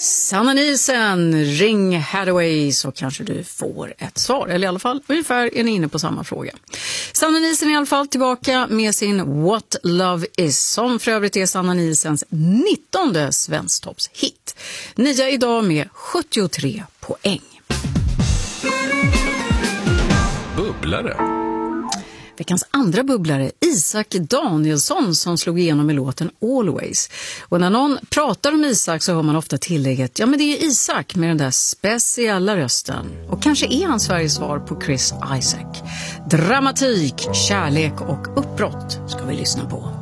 Sanna Nielsen, ring Hathaway så kanske du får ett svar. Eller i alla fall, ungefär är ni inne på samma fråga. Sanna Nielsen är i alla fall tillbaka med sin What Love Is, som för övrigt är Sanna Nielsens 19:e svensktoppshit. Nya idag med 73 poäng. Bubblare. Veckans andra bubblare, Isak Danielsson, som slog igenom med låten Always. Och när någon pratar om Isak så hör man ofta tillägget, ja men det är Isak med den där speciella rösten. Och kanske är han Sveriges svar på Chris Isaak. Dramatik, kärlek och uppbrott ska vi lyssna på.